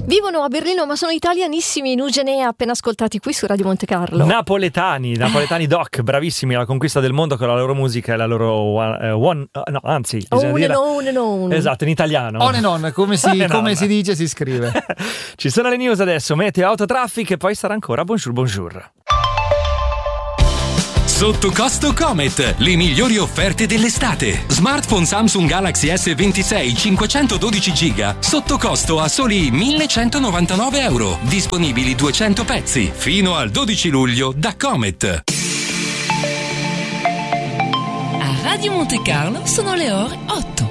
Vivono a Berlino ma sono italianissimi. Nugenea, appena ascoltati qui su Radio Monte Carlo. Napoletani doc, bravissimi alla conquista del mondo con la loro musica e la loro esatto, in italiano on and on, come si dice, si scrive. Ci sono le news adesso, meteo, autotraffic e poi sarà ancora bonjour. Sotto costo Comet, le migliori offerte dell'estate. Smartphone Samsung Galaxy S26 512 GB sotto costo a soli 1.199 euro. Disponibili 200 pezzi fino al 12 luglio da Comet. A Radio Monte Carlo sono le ore 8.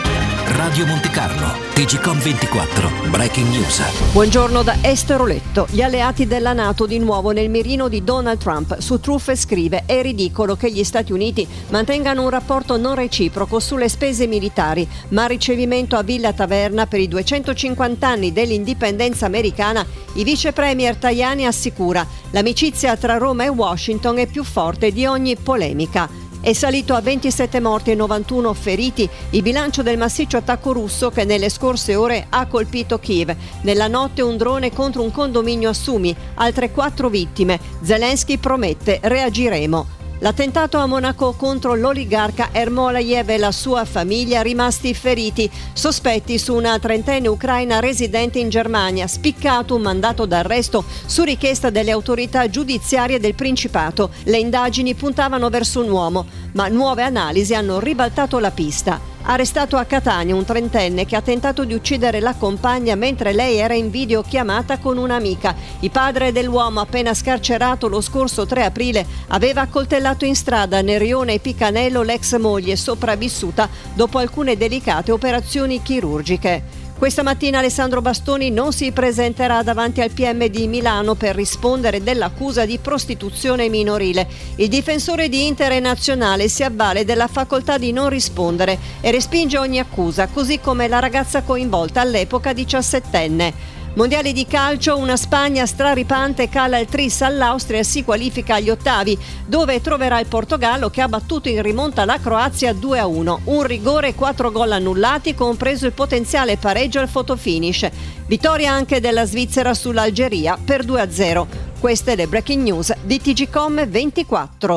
Radio Monte Carlo, TGCOM 24, Breaking News. Buongiorno da Esther Oletto. Gli alleati della NATO di nuovo nel mirino di Donald Trump. Su truffe scrive: è ridicolo che gli Stati Uniti mantengano un rapporto non reciproco sulle spese militari, ma a ricevimento a Villa Taverna per i 250 anni dell'indipendenza americana, il vice premier Tajani assicura: l'amicizia tra Roma e Washington è più forte di ogni polemica. È salito a 27 morti e 91 feriti il bilancio del massiccio attacco russo che nelle scorse ore ha colpito Kiev. Nella notte un drone contro un condominio a Sumi, altre 4 vittime. Zelensky promette: reagiremo. L'attentato a Monaco contro l'oligarca Ermolayev e la sua famiglia, rimasti feriti. Sospetti su una trentenne ucraina residente in Germania, spiccato un mandato d'arresto su richiesta delle autorità giudiziarie del Principato. Le indagini puntavano verso un uomo, ma nuove analisi hanno ribaltato la pista. Arrestato a Catania un trentenne che ha tentato di uccidere la compagna mentre lei era in videochiamata con un'amica. Il padre dell'uomo, appena scarcerato lo scorso 3 aprile, aveva accoltellato in strada nel rione Picanello l'ex moglie sopravvissuta dopo alcune delicate operazioni chirurgiche. Questa mattina Alessandro Bastoni non si presenterà davanti al PM di Milano per rispondere dell'accusa di prostituzione minorile. Il difensore di Inter Nazionale si avvale della facoltà di non rispondere e respinge ogni accusa, così come la ragazza coinvolta all'epoca 17enne. Mondiali di calcio, una Spagna straripante cala il tris all'Austria e si qualifica agli ottavi, dove troverà il Portogallo che ha battuto in rimonta la Croazia 2-1. Un rigore e 4 gol annullati, compreso il potenziale pareggio al fotofinish. Vittoria anche della Svizzera sull'Algeria per 2-0. Queste le breaking news di TGCOM 24.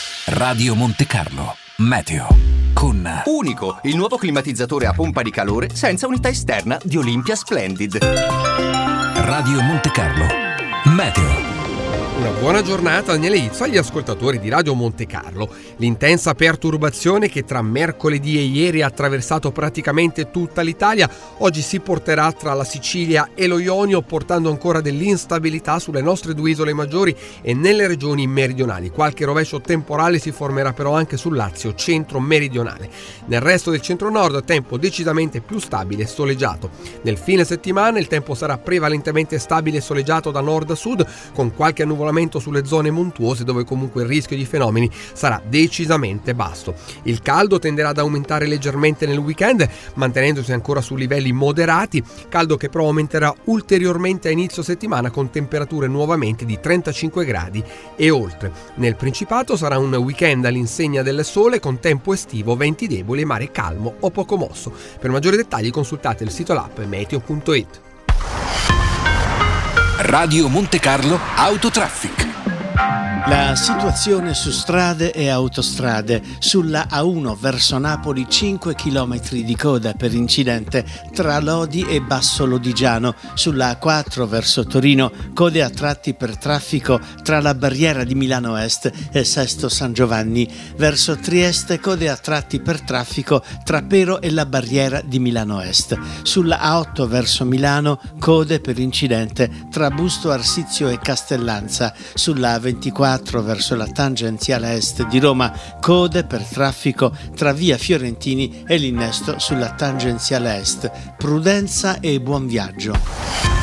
Radio Monte Carlo, meteo. Con Unico, il nuovo climatizzatore a pompa di calore senza unità esterna di Olympia Splendid. Radio Monte Carlo, meteo. Una buona giornata Daniele Izzo agli ascoltatori di Radio Monte Carlo. L'intensa perturbazione che tra mercoledì e ieri ha attraversato praticamente tutta l'Italia oggi si porterà tra la Sicilia e lo Ionio, portando ancora dell'instabilità sulle nostre 2 isole maggiori e nelle regioni meridionali. Qualche rovescio temporale si formerà però anche sul Lazio centro-meridionale. Nel resto del centro-nord tempo decisamente più stabile e soleggiato. Nel fine settimana il tempo sarà prevalentemente stabile e soleggiato da nord a sud, con qualche annuvolamento sulle zone montuose dove comunque il rischio di fenomeni sarà decisamente basso. Il caldo tenderà ad aumentare leggermente nel weekend, mantenendosi ancora su livelli moderati, caldo che però aumenterà ulteriormente a inizio settimana con temperature nuovamente di 35 gradi e oltre. Nel Principato sarà un weekend all'insegna del sole con tempo estivo, venti deboli e mare calmo o poco mosso. Per maggiori dettagli consultate il sito l'app meteo.it. Radio Monte Carlo, autotraffic. La situazione su strade e autostrade. Sulla A1 verso Napoli 5 km di coda per incidente tra Lodi e Basso Lodigiano. Sulla A4 verso Torino code a tratti per traffico tra la barriera di Milano Est e Sesto San Giovanni. Verso Trieste code a tratti per traffico tra Pero e la barriera di Milano Est. Sulla A8 verso Milano code per incidente tra Busto Arsizio e Castellanza. Sulla A24 verso la tangenziale est di Roma code per traffico tra via Fiorentini e l'innesto sulla tangenziale est. Prudenza e buon viaggio.